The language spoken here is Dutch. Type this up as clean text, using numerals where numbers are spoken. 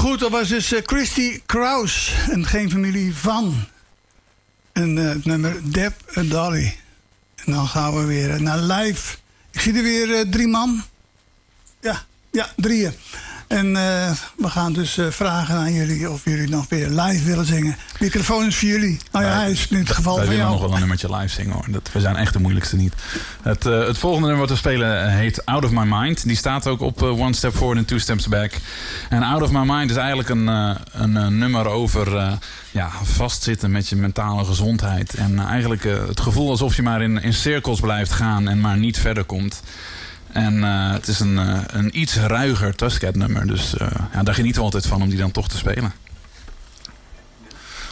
Goed, dat was dus Christy Kraus en geen familie van. En het nummer Deb en Dolly. En dan gaan we weer naar live. Ik zie er weer 3 man. Ja, 3. En we gaan dus vragen aan jullie of jullie nog weer live willen zingen. Microfoon is voor jullie. Nou ja, hij is in het geval van jou. Wij willen nog wel een nummertje live zingen hoor. We zijn echt de moeilijkste niet. Het volgende nummer wat we spelen heet Out of My Mind. Die staat ook op One Step Forward and Two Steps Back. En Out of My Mind is eigenlijk een nummer over vastzitten met je mentale gezondheid. En eigenlijk het gevoel alsof je maar in cirkels blijft gaan en maar niet verder komt. En het is een iets ruiger Tuskcat nummer. Dus daar genieten we altijd van om die dan toch te spelen.